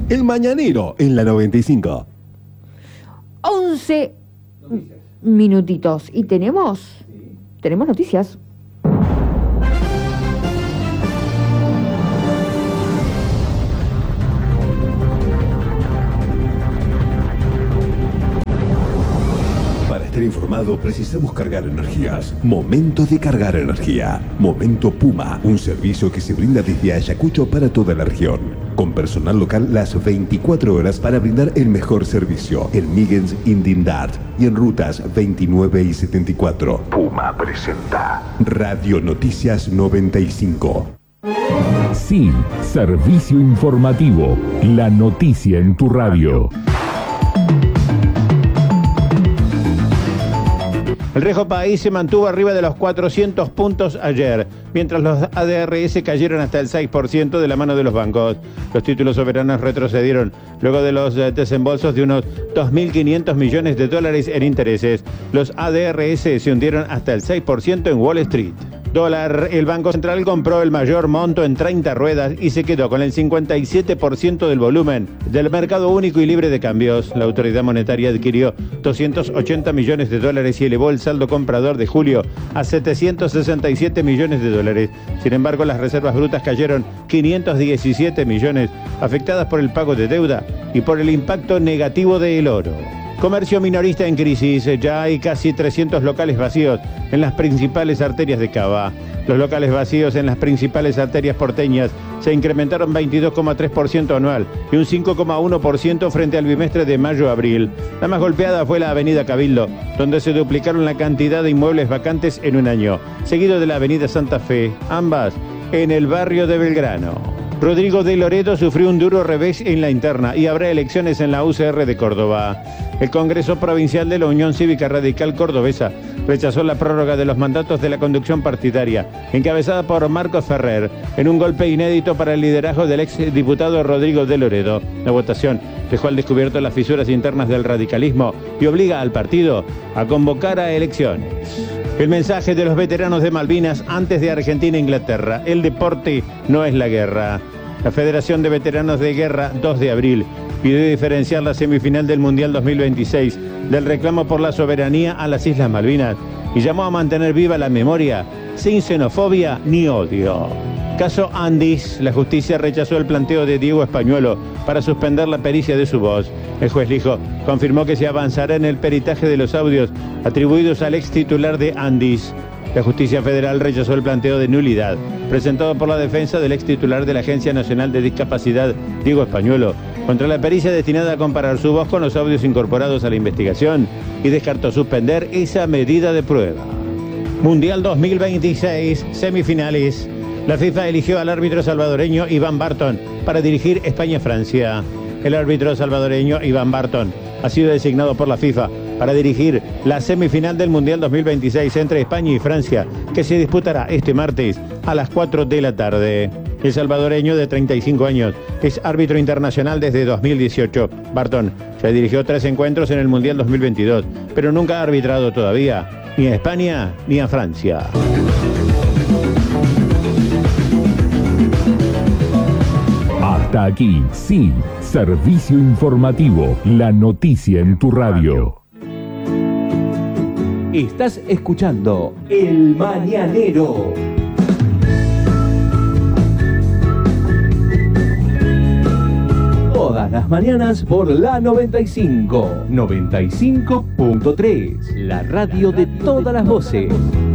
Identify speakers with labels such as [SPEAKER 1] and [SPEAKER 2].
[SPEAKER 1] El Mañanero en la 95.
[SPEAKER 2] 11 minutitos. Y tenemos noticias.
[SPEAKER 1] Para estar informado precisamos cargar energías. Momento de cargar energía. Momento Puma, un servicio que se brinda desde Ayacucho para toda la región. Con personal local las 24 horas para brindar el mejor servicio. En Migens, Indindart y en rutas 29 y 74. Puma presenta Radio Noticias 95.
[SPEAKER 3] Sí, servicio informativo. La noticia en tu radio.
[SPEAKER 4] El Rejo País se mantuvo arriba de los 400 puntos ayer, mientras los ADRS cayeron hasta el 6% de la mano de los bancos. Los títulos soberanos retrocedieron luego de los desembolsos de unos 2.500 millones de dólares en intereses. Los ADRS se hundieron hasta el 6% en Wall Street. Dólar, el Banco Central compró el mayor monto en 30 ruedas y se quedó con el 57% del volumen del mercado único y libre de cambios. La autoridad monetaria adquirió 280 millones de dólares y elevó el saldo comprador de julio a 767 millones de dólares. Sin embargo, las reservas brutas cayeron 517 millones, afectadas por el pago de deuda y por el impacto negativo del oro. Comercio minorista en crisis. Ya hay casi 300 locales vacíos en las principales arterias de Cava. Los locales vacíos en las principales arterias porteñas se incrementaron 22,3% anual y un 5,1% frente al bimestre de mayo-abril. La más golpeada fue la avenida Cabildo, donde se duplicaron la cantidad de inmuebles vacantes en un año, seguido de la avenida Santa Fe, ambas en el barrio de Belgrano. Rodrigo de Loredo sufrió un duro revés en la interna y habrá elecciones en la UCR de Córdoba. El Congreso Provincial de la Unión Cívica Radical Cordobesa rechazó la prórroga de los mandatos de la conducción partidaria, encabezada por Marcos Ferrer, en un golpe inédito para el liderazgo del exdiputado Rodrigo de Loredo. La votación dejó al descubierto las fisuras internas del radicalismo y obliga al partido a convocar a elecciones. El mensaje de los veteranos de Malvinas antes de Argentina e Inglaterra: el deporte no es la guerra. La Federación de Veteranos de Guerra, 2 de abril, pidió diferenciar la semifinal del Mundial 2026 del reclamo por la soberanía a las Islas Malvinas y llamó a mantener viva la memoria, sin xenofobia ni odio. Caso Andis, la justicia rechazó el planteo de Diego Españuelo para suspender la pericia de su voz. El juez Lijo confirmó que se avanzará en el peritaje de los audios atribuidos al ex titular de Andis. La justicia federal rechazó el planteo de nulidad presentado por la defensa del ex titular de la Agencia Nacional de Discapacidad, Diego Españuelo, contra la pericia destinada a comparar su voz con los audios incorporados a la investigación y descartó suspender esa medida de prueba. Mundial 2026, semifinales. La FIFA eligió al árbitro salvadoreño Iván Barton para dirigir España-Francia. El árbitro salvadoreño Iván Barton ha sido designado por la FIFA para dirigir la semifinal del Mundial 2026 entre España y Francia, que se disputará este martes a las 4 de la tarde. El salvadoreño, de 35 años, es árbitro internacional desde 2018. Barton ya dirigió 3 encuentros en el Mundial 2022, pero nunca ha arbitrado todavía, ni a España ni a Francia.
[SPEAKER 3] Hasta aquí, sí, servicio informativo, la noticia en tu radio.
[SPEAKER 5] Estás escuchando El Mañanero. Todas las mañanas por la 95.3, la radio de todas las voces.